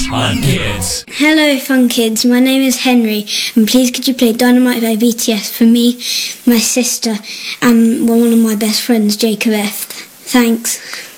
Fun Kids. Hello Fun Kids, my name is Henry and please could you play Dynamite by BTS for me, my sister and one of my best friends, Jacob F. Thanks.